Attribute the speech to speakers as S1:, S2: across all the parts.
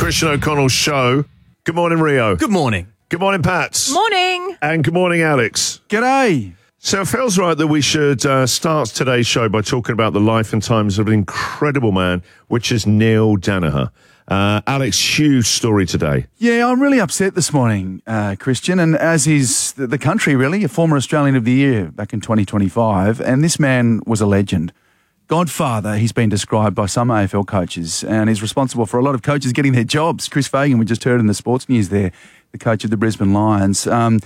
S1: Christian O'Connell Show. Good morning, Rio.
S2: Good morning.
S1: Good morning, Pats.
S3: Morning.
S1: And good morning, Alex.
S2: G'day.
S1: So it feels right that we should start today's show by talking about the life and times of an incredible man, which is Neil Daniher. Alex, huge story today.
S2: Yeah, I'm really upset this morning, Christian, and as is the country, really, a former Australian of the Year back in 2025, and this man was a legend. Godfather, he's been described by some AFL coaches, and he's responsible for a lot of coaches getting their jobs. Chris Fagan, we just heard in the sports news there, the coach of the Brisbane Lions.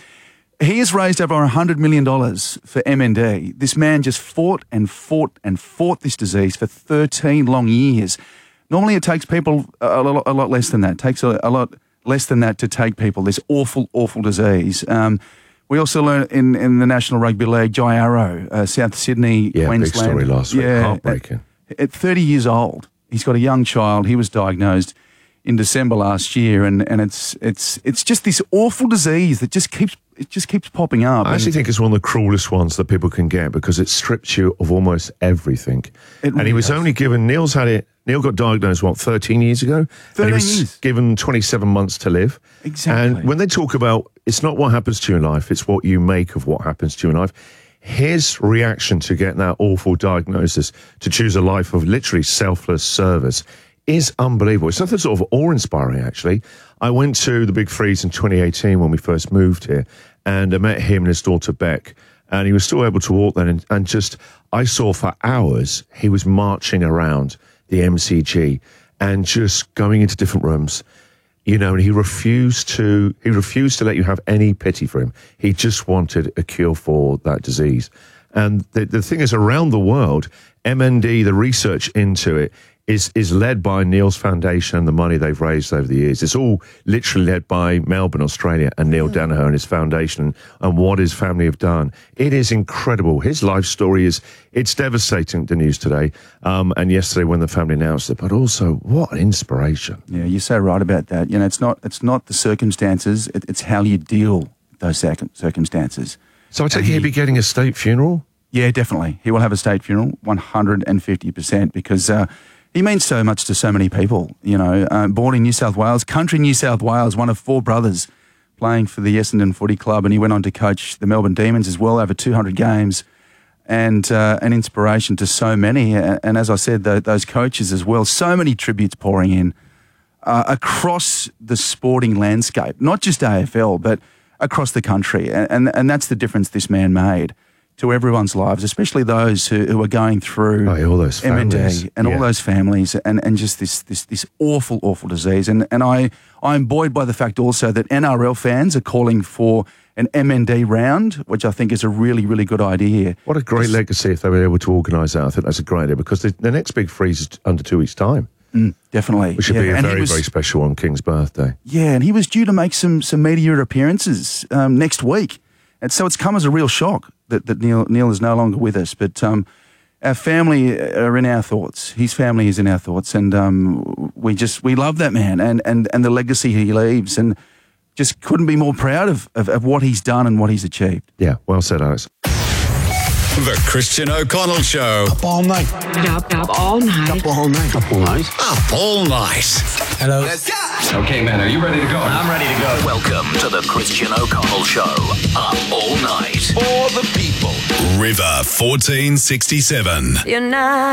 S2: He has raised over $100 million for MND. This man just fought and fought and fought this disease for 13 long years. Normally it takes people a lot less than that. It takes a lot less than that to take people this awful, awful disease. We also learned in the National Rugby League, Jai Arrow, South Sydney, Queensland.
S1: Big story last week. Heartbreaking.
S2: At 30 years old, he's got a young child. He was diagnosed in December last year, and it's just this awful disease that just keeps popping up.
S1: I actually think it's one of the cruelest ones that people can get because it strips you of almost everything.
S2: Really
S1: and he was only given, Neil got diagnosed, 13 years ago?
S2: 13
S1: and he was
S2: years.
S1: given 27 months to live.
S2: Exactly.
S1: And when they talk about, it's not what happens to you in life, it's what you make of what happens to you in life. His reaction to getting that awful diagnosis, to choose a life of literally selfless service, is unbelievable. It's something sort of awe-inspiring, actually. I went to the Big Freeze in 2018 when we first moved here, and I met him and his daughter Beck, and he was still able to walk then, and just, I saw for hours, he was marching around the MCG and just going into different rooms, you know, and he refused to let you have any pity for him. He just wanted a cure for that disease. And the thing is, around the world, MND, the research into it, is led by Neil's foundation and the money they've raised over the years. It's all literally led by Melbourne, Australia, and Neil Daniher and his foundation and what his family have done. It is incredible. His life story it's devastating, the news today, and yesterday when the family announced it, but also what an inspiration.
S2: Yeah, you're so right about that. You know, it's not the circumstances, it's how you deal with those circumstances.
S1: So I take it he'll be getting a state funeral?
S2: Yeah, definitely. He will have a state funeral, 150%, because he means so much to so many people, you know. Born in New South Wales, country New South Wales, one of four brothers playing for the Essendon Footy Club, and he went on to coach the Melbourne Demons as well, over 200 games, and an inspiration to so many. And as I said, those coaches as well, so many tributes pouring in across the sporting landscape, not just AFL, but across the country. And that's the difference this man made to everyone's lives, especially those who are going through
S1: all those families.
S2: MND and all those families and just this awful, awful disease. And I'm buoyed by the fact also that NRL fans are calling for an MND round, which I think is a really, really good idea.
S1: What a great legacy if they were able to organise that. I think that's a great idea because the next Big Freeze is under 2 weeks' time.
S2: Definitely.
S1: Which should be a very, very special on King's birthday.
S2: Yeah, and he was due to make some media appearances next week. And so it's come as a real shock that Neil is no longer with us. But our family are in our thoughts. His family is in our thoughts. And we love that man and the legacy he leaves. And just couldn't be more proud of what he's done and what he's achieved.
S1: Yeah, well said, Alex.
S4: The Christian O'Connell Show.
S5: Up all night.
S6: Up all night.
S5: Up all night. Up all night.
S4: Up all night.
S5: Hello.
S7: Let's go.
S8: Okay, man, are you ready to go?
S7: I'm ready to go.
S9: Welcome to the Christian O'Connell Show. Up all night.
S7: For the people.
S4: River 1467.
S6: You're not